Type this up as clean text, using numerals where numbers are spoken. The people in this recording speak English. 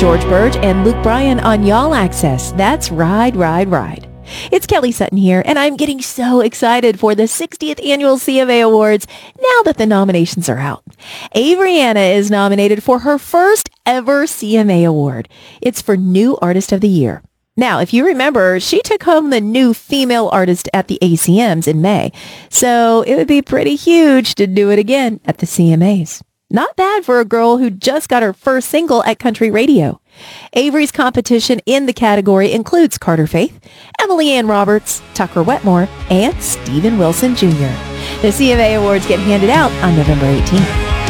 George Burge and Luke Bryan on Y'all Access. That's Ride, Ride, Ride. It's Kelly Sutton here, and I'm getting so excited for the 60th Annual CMA Awards now that the nominations are out. Avery Anna is nominated for her first ever CMA Award. It's for New Artist of the Year. Now, if you remember, she took home the New Female Artist at the ACMs in May, so it would be pretty huge to do it again at the CMAs. Not bad for a girl who just got her first single at country radio. Avery's competition in the category includes Carter Faith, Emily Ann Roberts, Tucker Wetmore, and Steven Wilson Jr. The CMA Awards get handed out on November 18th.